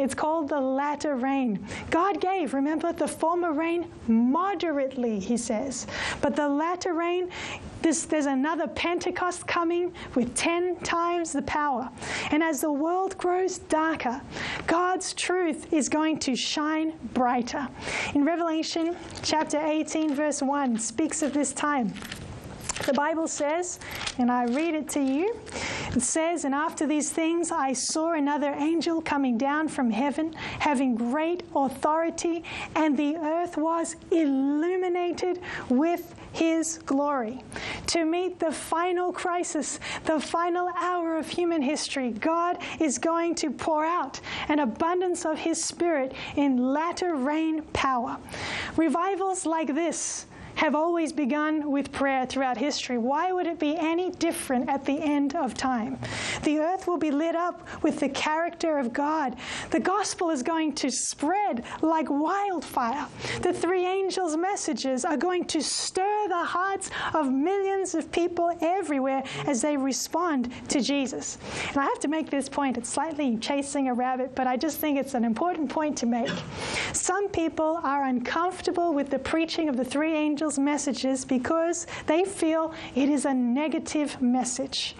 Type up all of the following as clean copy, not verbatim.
It's called the latter rain. God gave, remember, the former rain moderately, he says. But the latter rain, there's another Pentecost coming with 10 times the power. And as the world grows darker, God's truth is going to shine brighter. In Revelation chapter 18, verse 1, speaks of this time. The Bible says, and I read it to you, it says, "And after these things I saw another angel coming down from heaven, having great authority, and the earth was illuminated with his glory." To meet the final crisis, the final hour of human history, God is going to pour out an abundance of his Spirit in latter rain power. Revivals like this have always begun with prayer throughout history. Why would it be any different at the end of time? The earth will be lit up with the character of God. The gospel is going to spread like wildfire. The three angels' messages are going to stir the hearts of millions of people everywhere as they respond to Jesus. And I have to make this point. It's slightly chasing a rabbit, but I just think it's an important point to make. Some people are uncomfortable with the preaching of the three angels' messages because they feel it is a negative message.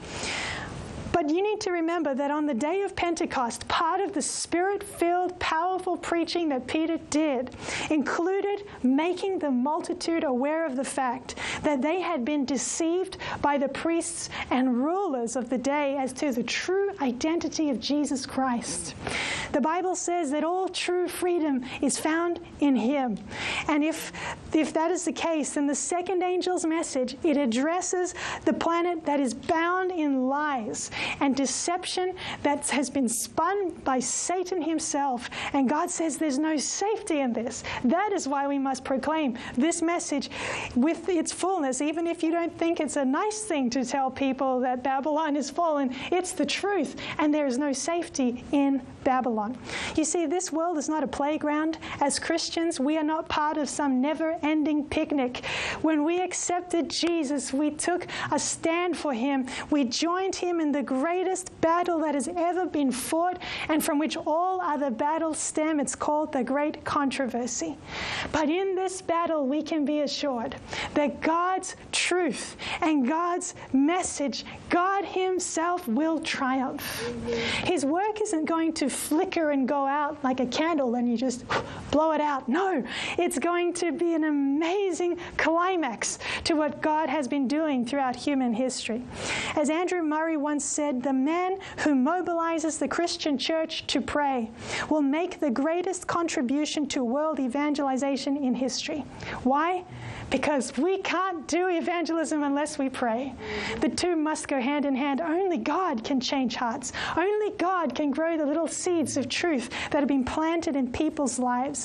But you need to remember that on the day of Pentecost, part of the Spirit-filled, powerful preaching that Peter did included making the multitude aware of the fact that they had been deceived by the priests and rulers of the day as to the true identity of Jesus Christ. The Bible says that all true freedom is found in him. And if that is the case, then the second angel's message, it addresses the planet that is bound in lies and deception that has been spun by Satan himself. And God says there's no safety in this. That is why we must proclaim this message with its fullness, even if you don't think it's a nice thing to tell people that Babylon is fallen. It's the truth, and there is no safety in Babylon. You see, this world is not a playground. As Christians, we are not part of some never-ending picnic. When we accepted Jesus, we took a stand for him. We joined him in the greatest battle that has ever been fought and from which all other battles stem. It's called the Great Controversy. But in this battle, we can be assured that God's truth and God's message, God himself will triumph. His work isn't going to flicker and go out like a candle and you just blow it out. No, it's going to be an amazing climax to what God has been doing throughout human history. As Andrew Murray once said, the man who mobilizes the Christian church to pray will make the greatest contribution to world evangelization in history. Why? Because we can't do evangelism unless we pray. The two must go hand in hand. Only God can change hearts. Only God can grow the little seeds of truth that have been planted in people's lives.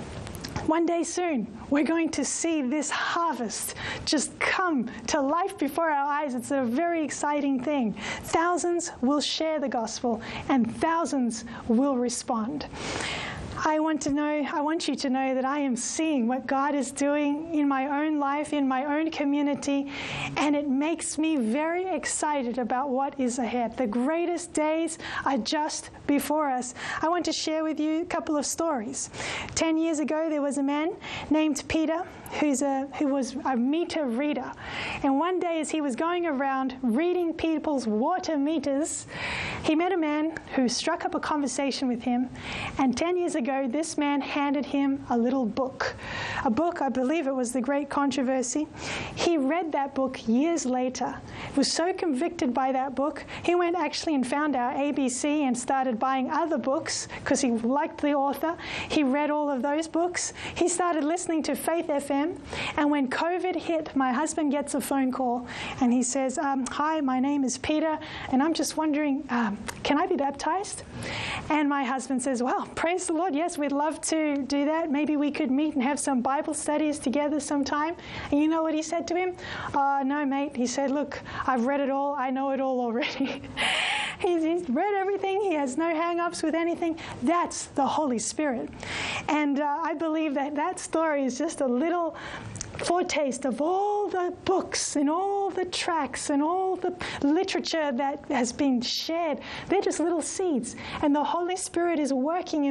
One day soon, we're going to see this harvest just come to life before our eyes. It's a very exciting thing. Thousands will share the gospel, and thousands will respond. I want you to know that I am seeing what God is doing in my own life, in my own community, and it makes me very excited about what is ahead. The greatest days are just before us. I want to share with you a couple of stories. 10 years ago, there was a man named Peter who was a meter reader. And one day as he was going around reading people's water meters, he met a man who struck up a conversation with him. And 10 years ago, this man handed him a little book. A book, I believe it was The Great Controversy. He read that book years later. He was so convicted by that book, he went actually and found our ABC and started buying other books because he liked the author. He read all of those books. He started listening to Faith FM. And when COVID hit, my husband gets a phone call and he says, hi, my name is Peter, and I'm just wondering, can I be baptized? And my husband says, well, praise the Lord, yes, we'd love to do that. Maybe we could meet and have some Bible studies together sometime. And you know what he said to him? No, mate. He said, look, I've read it all. I know it all already. He's read everything. He has no hang-ups with anything. That's the Holy Spirit. And I believe that story is just a little foretaste of all the books and all the tracts and all the literature that has been shared. They're just little seeds. And the Holy Spirit is working in